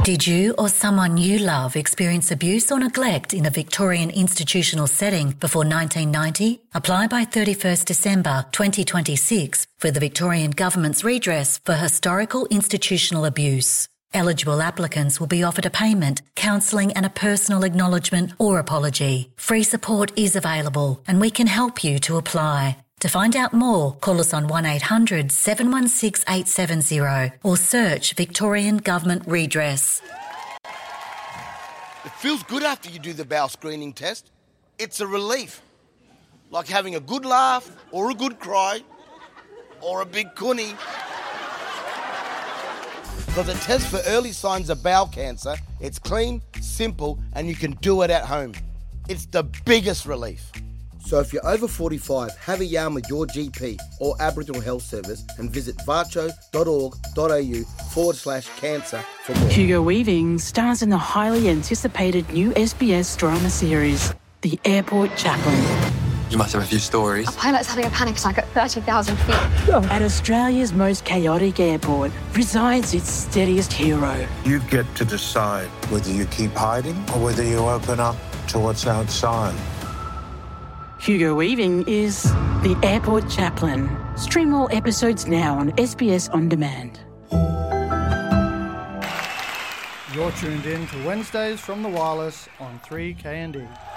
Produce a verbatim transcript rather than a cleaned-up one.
Did you or someone you love experience abuse or neglect in a Victorian institutional setting before nineteen ninety? Apply by thirty-first December twenty twenty-six for the Victorian Government's redress for historical institutional abuse. Eligible applicants will be offered a payment, counselling and a personal acknowledgement or apology. Free support is available and we can help you to apply. To find out more, call us on one eight hundred seven one six eight seven zero or search Victorian Government Redress. It feels good after you do the bowel screening test. It's a relief. Like having a good laugh or a good cry or a big cunny. Because it tests for early signs of bowel cancer. It's clean, simple, and you can do it at home. It's the biggest relief. So if you're over forty-five, have a yarn with your G P or Aboriginal Health Service and visit varcho.org.au forward slash cancer for more. Hugo Weaving stars in the highly anticipated new S B S drama series, The Airport Chaplain. You must have a few stories. A pilot's having a panic attack at thirty thousand feet. At Australia's most chaotic airport resides its steadiest hero. You get to decide whether you keep hiding or whether you open up to what's outside. Hugo Weaving is The Airport Chaplain. Stream all episodes now on S B S On Demand. You're tuned in to Wednesdays from the Wireless on three K N D.